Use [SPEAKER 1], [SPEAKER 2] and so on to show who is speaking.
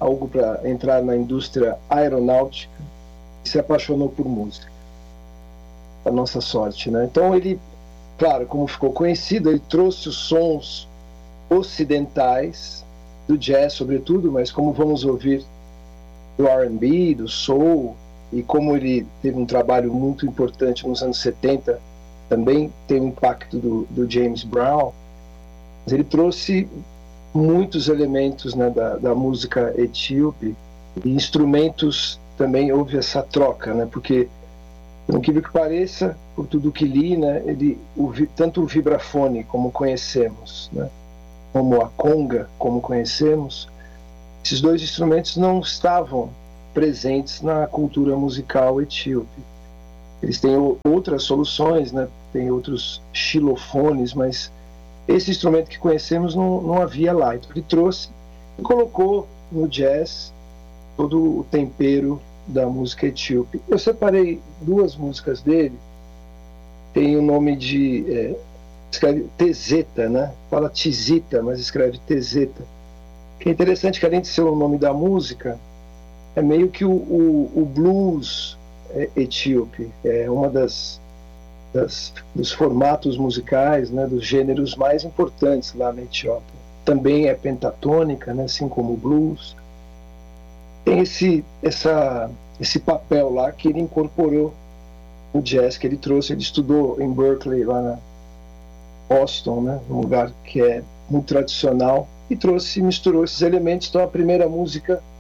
[SPEAKER 1] algo para entrar na indústria aeronáutica e se apaixonou por música. A nossa sorte, né? Então ele, claro, como ficou conhecido, ele trouxe os sons ocidentais do jazz, sobretudo, mas como vamos ouvir do R&B, do soul, e como ele teve um trabalho muito importante nos anos 70, também tem o impacto do James Brown, mas ele trouxe muitos elementos, né, da música etíope, e instrumentos também. Houve essa troca, né, porque, por incrível que pareça, por tudo que li, né, tanto o vibrafone como conhecemos, né, como a conga como conhecemos, esses dois instrumentos não estavam presentes na cultura musical etíope. Eles têm outras soluções, né, tem outros xilofones, mas esse instrumento que conhecemos não havia lá. Então ele trouxe e colocou no jazz todo o tempero da música etíope. Eu separei duas músicas dele. Tem o nome de... escreve Tezeta, né? Fala Tizita, mas escreve Tezeta. Que é interessante que, além de ser o nome da música, é meio que o blues etíope. É uma dos formatos musicais, né, dos gêneros mais importantes lá na Etiópia. Também é pentatônica, né, assim como o blues. Tem esse papel lá que ele incorporou no jazz, que ele trouxe. Ele estudou em Berkeley, lá na Boston, né, um lugar que é muito tradicional, e misturou esses elementos. Então a primeira música